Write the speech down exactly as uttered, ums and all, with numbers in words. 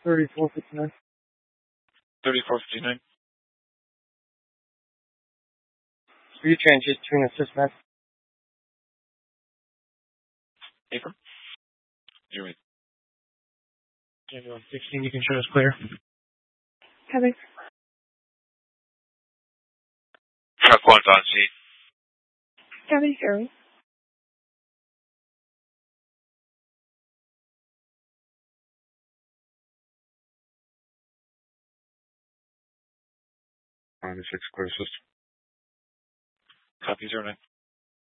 thirty-four fifty-nine. thirty-four fifty-nine. Speed changes between assist man. April? You're right. January sixteen, you can show us clear. Heather. Truck one's on seat. Heather Sherry. ninety-six clear system. Copy zero nine.